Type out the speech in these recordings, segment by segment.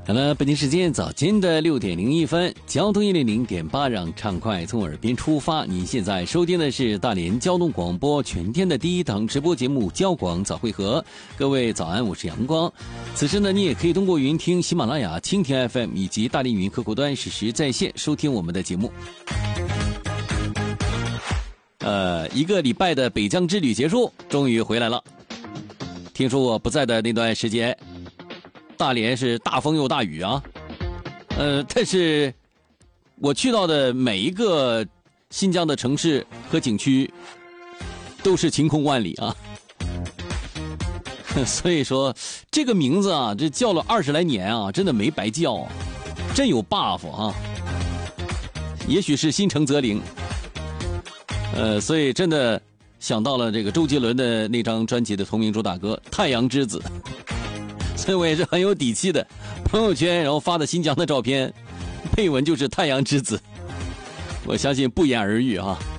好了，北京时间早间的6点01分，交通100.8，让畅快从耳边出发。你现在收听的是大连交通广播全天的第一档直播节目《交广早会合》。各位早安，我是阳光。此时呢，你也可以通过云听喜马拉雅、蜻蜓 FM 以及大连语音客户端实时在线收听我们的节目。一个礼拜的北疆之旅结束，终于回来了。听说我不在的那段时间，大连是大风又大雨啊，但是我去到的每一个新疆的城市和景区都是晴空万里啊，所以说这个名字啊，这叫了20来年啊，真的没白叫啊，真有 buff 啊，也许是心诚则灵，所以真的想到了这个周杰伦的那张专辑的同名主打歌《太阳之子》。所以我也是很有底气的，朋友圈然后发的新疆的照片，配文就是太阳之子，我相信不言而喻啊。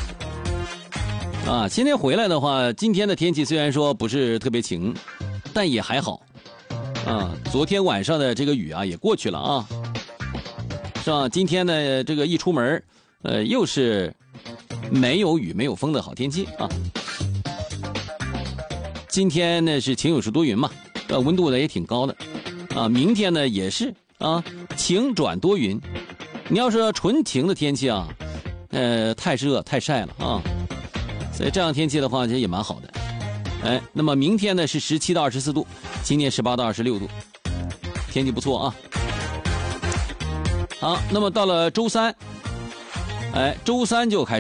今天回来的话，今天的天气虽然说不是特别晴，但也还好昨天晚上的这个雨啊也过去了啊，是吧？今天呢这个一出门又是没有雨没有风的好天气啊。今天呢是晴有时多云嘛，温度呢也挺高的明天呢也是晴转多云。你要是纯晴的天气啊，太热太晒了啊，所以这样天气的话其实也蛮好的。那么明天呢是17到24度，今天18到26度，天气不错啊。好，那么到了周三，周三就开始